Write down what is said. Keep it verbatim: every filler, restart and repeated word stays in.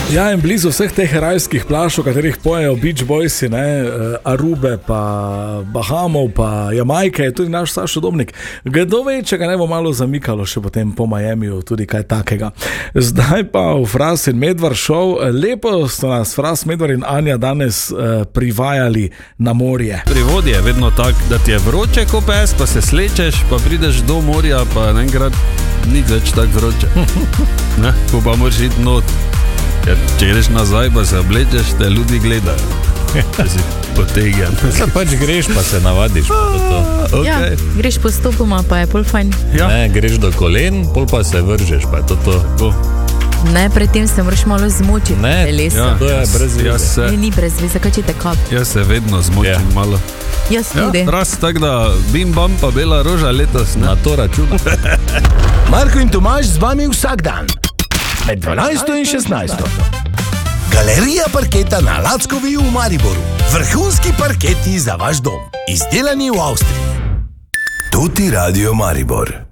Ja, in blizu vseh teh rajskih plaž, o katerih pojejo Beach Boysi, ne, Arube, pa Bahamov, pa Jamajke, je tudi naš Sašo Dobnik. Kdo ve, če ga ne bo malo zamikalo še potem po Miamiju, tudi kaj takega. Zdaj pa v Fras in Medvar šov. Lepo so nas Fras, Medvar in Anja danes uh, privajali na morje. Privod je vedno tak, da ti je vroče ko pes, pa se slečeš, pa prideš do morja, pa enkrat ni več tak vroče. Ne, ko pa moraš iti not. Ker če greš nazaj, pa se oblečeš, te ljudi gledajo. Če si potegan. Ja, pač greš, pa se navadiš. Pa to. Okay. Ja, greš postopoma, pa je pol fajn. Ja. Ne, greš do kolen, pol pa se vržeš, pa je to to. To. Ne, predtem se moraš malo zmočiti. Ne, telesa. ja, to je brez veze. Jaz se, Ne, ni brez veze, kaj če te kap. jaz se vedno zmočim Ja. malo. Jaz Ja, tudi. raz tak, da bim bam pa bela roža letos, ne? Na to računa. Marko in Tomaž z vami vsak dan. Med dvanajsto in šestnajsto. Galerija parketa na Lackovi v Mariboru. Vrhunski parketi za vaš dom. Izdelani v Avstriji. Tuti Radio Maribor.